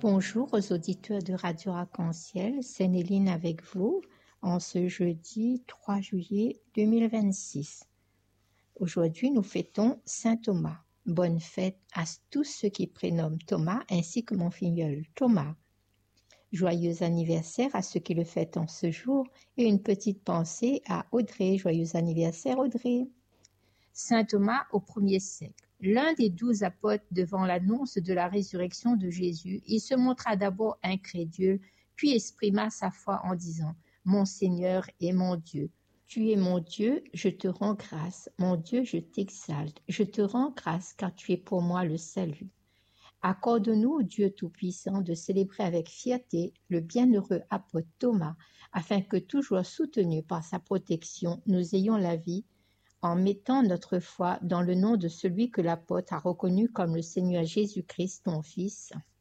Bonjour aux auditeurs de Radio Arc-en-Ciel, c'est Néline avec vous en ce jeudi 3 juillet 2026. Aujourd'hui, nous fêtons Saint Thomas. Bonne fête à tous ceux qui prénomment Thomas ainsi que mon filleul Thomas. Joyeux anniversaire à ceux qui le fêtent en ce jour et une petite pensée à Audrey. Joyeux anniversaire Audrey. Saint Thomas au 1er siècle. L'un des 12 apôtres devant l'annonce de la résurrection de Jésus, il se montra d'abord incrédule, puis exprima sa foi en disant « Mon Seigneur et mon Dieu, tu es mon Dieu, je te rends grâce. Mon Dieu, je t'exalte. Je te rends grâce car tu es pour moi le salut. » Accorde-nous, Dieu Tout-Puissant, de célébrer avec fierté le bienheureux apôtre Thomas, afin que, toujours soutenus par sa protection, nous ayons la vie, en mettant notre foi dans le nom de celui que l'apôtre a reconnu comme le Seigneur Jésus-Christ, ton Fils.